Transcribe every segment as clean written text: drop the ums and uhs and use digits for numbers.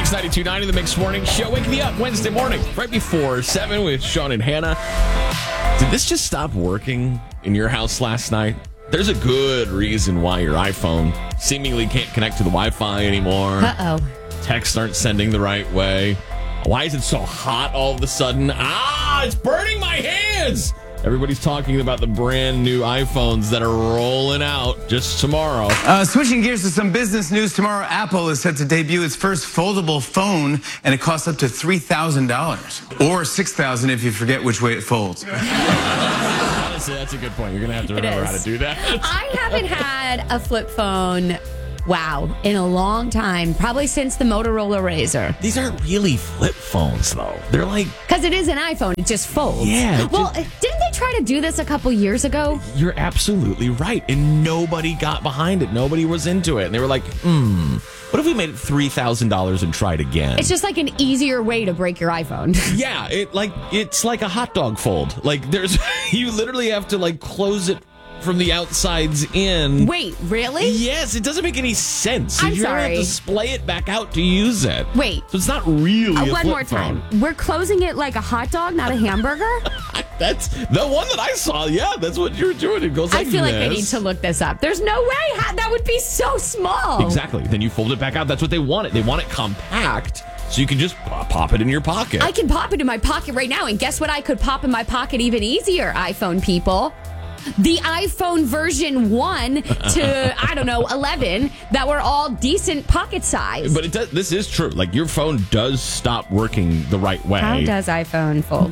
Mix 92.9 in the Mix Morning Show. Waking me up Wednesday morning, right before 7 with Sean and Hannah. Did this just stop working in your house last night? There's a good reason why your iPhone seemingly can't connect to the Wi-Fi anymore. Uh-oh. Texts aren't sending the right way. Why is it so hot all of a sudden? It's burning my hands! Everybody's talking about the brand new iPhones that are rolling out just tomorrow. Switching gears to some business news, tomorrow Apple is set to debut its first foldable phone, and it costs up to $3,000. Or $6,000 if you forget which way it folds. Honestly, that's a good point. You're going to have to remember how to do that. I haven't had a flip phone, in a long time. Probably since the Motorola Razr. These aren't really flip phones, though. They're like... Because it is an iPhone. It just folds. Yeah. Well, didn't they try to do this a couple years ago? You're absolutely right. And nobody got behind it. Nobody was into it. And they were like, what if we made it $3,000 and tried again? It's just like an easier way to break your iPhone. Yeah. It's like a hot dog fold. Like you literally have to close it from the outsides in. Wait, really? Yes, it doesn't make any sense. I'm You're gonna sorry. have to splay it back out to use it. Wait. So it's not really a One flip more time. phone. We're closing it like a hot dog, not a hamburger? That's the one that I saw. Yeah, that's what you're doing. It goes like I feel like I this. need to look this up. There's no way that would be so small. Exactly. Then you fold it back out. That's what they want. They want it compact, so you can just pop it in your pocket. I can pop it in my pocket right now, and guess what? I could pop in my pocket even easier, iPhone people. The iPhone version 1 to, 11 that were all decent pocket size. But this is true. Your phone does stop working the right way. How does iPhone fold?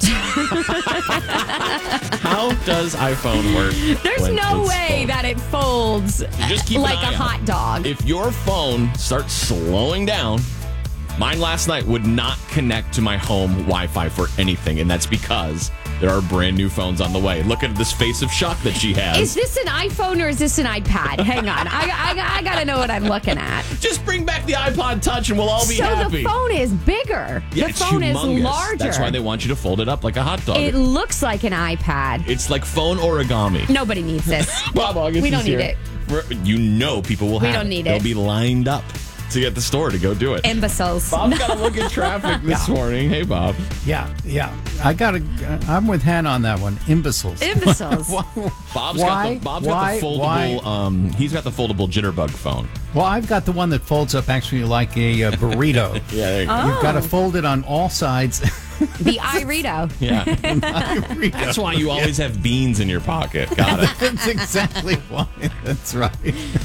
How does iPhone work? There's no way that it folds just keep like an eye a out. hot dog. If your phone starts slowing down, mine last night would not connect to my home Wi-Fi for anything, and that's because there are brand new phones on the way. Look at this face of shock that she has. Is this an iPhone or is this an iPad? Hang on. I got to know what I'm looking at. Just bring back the iPod Touch and we'll all be happy. So the phone is bigger. Yeah, the phone is humongous. Larger. That's why they want you to fold it up like a hot dog. It looks like an iPad. It's like phone origami. Nobody needs this. Bob August We don't is need here. it. People will have We don't need They'll it. be lined up to get the store to go do it. Imbeciles. Bob's got to look at traffic this morning. Hey, Bob. Yeah. I'm with Hannah on that one. Imbeciles. Imbeciles. Bob's got the foldable. He's got the foldable Jitterbug phone. Well, I've got the one that folds up actually like a burrito. Yeah, there you go. You've got to fold it on all sides. The iRito. Yeah. That's why you always have beans in your pocket. Got it. That's exactly why. That's right.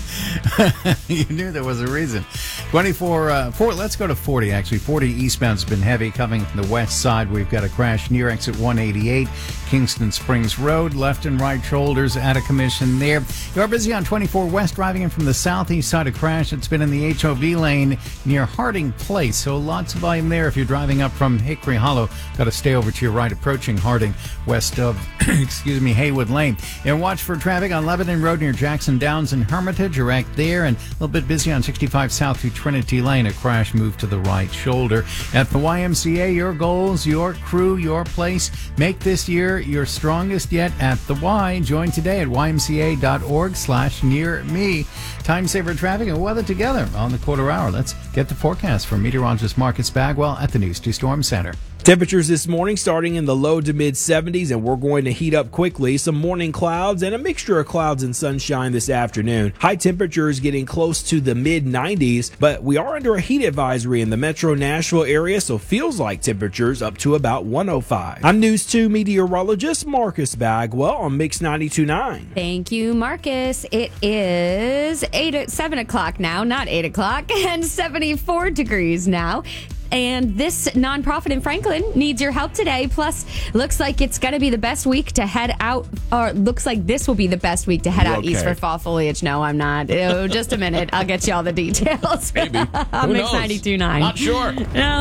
You knew there was a reason. 24, let's go to 40, actually. 40 eastbound's been heavy coming from the west side. We've got a crash near exit 188, Kingston Springs Road. Left and right shoulders out of commission there. You're busy on 24 west, driving in from the southeast side. A crash that's been in the HOV lane near Harding Place. So lots of volume there if you're driving up from Hickory Hollow. Got to stay over to your right, approaching Harding, west of, Haywood Lane. And watch for traffic on Lebanon Road near Jackson Downs and Hermitage. You're right there, and a little bit busy on 65 south through Trinity Lane. A crash moved to the right shoulder. At the YMCA, your goals, your crew, your place. Make this year your strongest yet at the Y. Join today at ymca.org/near-me. Time saver traffic and weather together on the quarter hour. Let's get the forecast from meteorologist Marcus Bagwell at the News 2 Storm Center. Temperatures this morning starting in the low to mid 70s, and we're going to heat up quickly. Some morning clouds and a mixture of clouds and sunshine this afternoon. High temperatures getting close to the mid 90s, but we are under a heat advisory in the metro Nashville area, so feels like temperatures up to about 105. I'm News 2 meteorologist Marcus Bagwell on Mix 92.9. Thank you, Marcus. It is 7 o'clock now, not 8 o'clock, and 74 degrees now. And this nonprofit in Franklin needs your help today. Plus, looks like it's going to be the best week to head out, or looks like this will be the best week to head out east for fall foliage. No, I'm not. Oh, just a minute. I'll get you all the details. Maybe. I'll Mix 92.9. Not sure. No.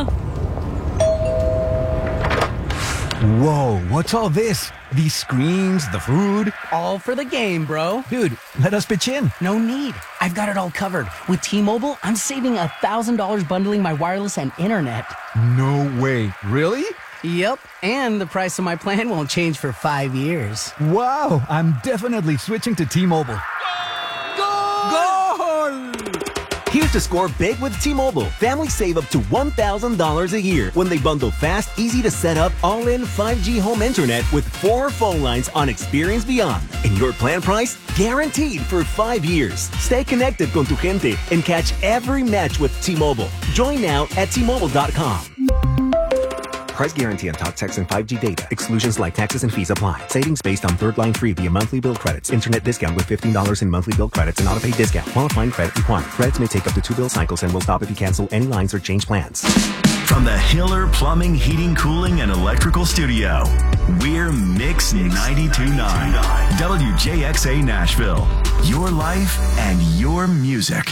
Whoa, what's all this? These screens, the food? All for the game, bro. Dude, let us pitch in. No need. I've got it all covered. With T-Mobile, I'm saving $1,000 bundling my wireless and internet. No way. Really? Yep, and the price of my plan won't change for 5 years. Wow, I'm definitely switching to T-Mobile. Goal! Here's to to score big with T-Mobile. Families save up to $1,000 a year when they bundle fast, easy to set up, all-in 5G home internet with 4 phone lines on Experience Beyond. And your plan price? Guaranteed for 5 years. Stay connected con tu gente and catch every match with T-Mobile. Join now at T-Mobile.com. Price guarantee on talk, text, and 5G data. Exclusions like taxes and fees apply. Savings based on third line free via monthly bill credits. Internet discount with $15 in monthly bill credits and auto-pay discount. Qualifying credit required. Credits may take up to 2 bill cycles and will stop if you cancel any lines or change plans. From the Hiller Plumbing, Heating, Cooling, and Electrical Studio, we're Mix 92.9. WJXA Nashville. Your life and your music.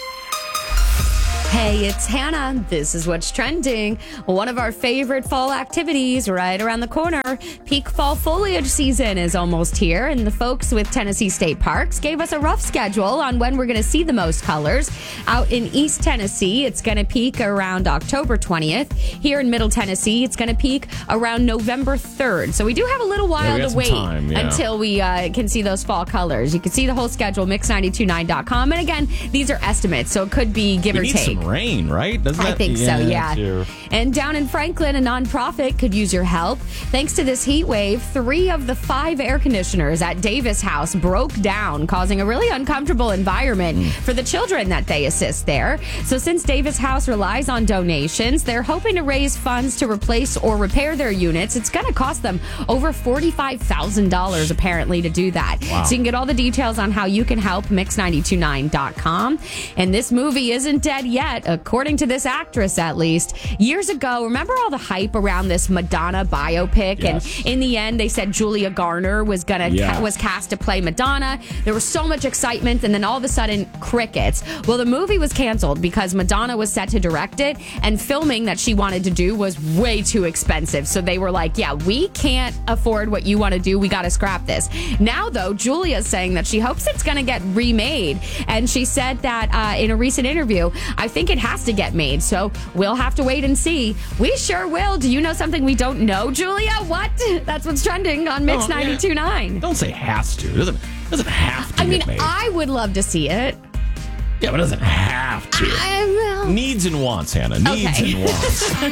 Hey, it's Hannah. This is what's trending. One of our favorite fall activities right around the corner. Peak fall foliage season is almost here, and the folks with Tennessee State Parks gave us a rough schedule on when we're going to see the most colors. Out in East Tennessee, it's going to peak around October 20th. Here in Middle Tennessee, it's going to peak around November 3rd. So we do have a little while to wait until we can see those fall colors. You can see the whole schedule, mix929.com. And again, these are estimates, so it could be give or take. Rain, right? Doesn't I think so, yeah. Too. And down in Franklin, a nonprofit could use your help. Thanks to this heat wave, 3 of the 5 air conditioners at Davis House broke down, causing a really uncomfortable environment for the children that they assist there. So since Davis House relies on donations, they're hoping to raise funds to replace or repair their units. It's going to cost them over $45,000 apparently to do that. Wow. So you can get all the details on how you can help, mix929.com. And this movie isn't dead yet, according to this actress at least. Years ago, remember all the hype around this Madonna biopic? Yes. And in the end, they said Julia Garner was was cast to play Madonna. There was so much excitement, and then all of a sudden, crickets. Well, the movie was canceled because Madonna was set to direct it, and filming that she wanted to do was way too expensive. So they were like, yeah, we can't afford what you want to do. We got to scrap this. Now, though, Julia's saying that she hopes it's going to get remade. And she said that in a recent interview, I think it has to get made. So we'll have to wait and see. We sure will. Do you know something we don't know, Julia? What? That's what's trending on Mix 92.9. Don't say has to. It doesn't have to. I mean, get made. I would love to see it. Yeah, but it doesn't have to. Needs and wants, Hannah. Needs and wants.